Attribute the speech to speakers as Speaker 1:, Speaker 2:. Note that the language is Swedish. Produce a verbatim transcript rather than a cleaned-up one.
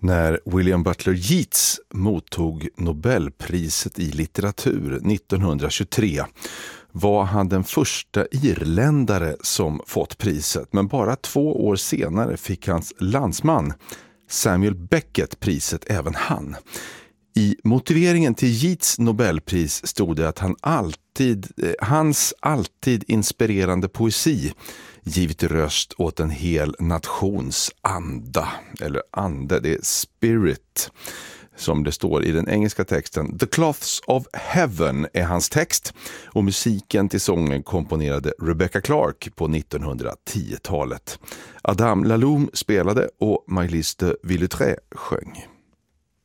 Speaker 1: När William Butler Yeats mottog Nobelpriset i litteratur nittonhundratjugotre var han den första irländare som fått priset, men bara två år senare fick hans landsman Samuel Beckett priset även han. I motiveringen till Yeats Nobelpris stod det att han alltid, hans alltid inspirerande poesi givit röst åt en hel nations anda, eller ande, det är spirit, som det står i den engelska texten. The Cloths of Heaven är hans text, och musiken till sången komponerade Rebecca Clark på nittonhundratiotalet. Adam Laloum spelade och Maëlys de Villetré sjöng.